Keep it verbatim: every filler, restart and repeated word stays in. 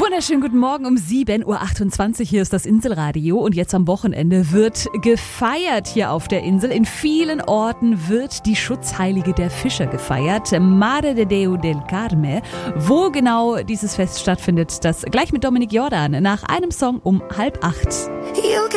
Wunderschönen guten Morgen um sieben Uhr achtundzwanzig. Hier ist das Inselradio und jetzt am Wochenende wird gefeiert hier auf der Insel. In vielen Orten wird die Schutzheilige der Fischer gefeiert, Madre de Deu del Carme. Wo genau dieses Fest stattfindet, das gleich mit Dominik Jordan nach einem Song um halb acht.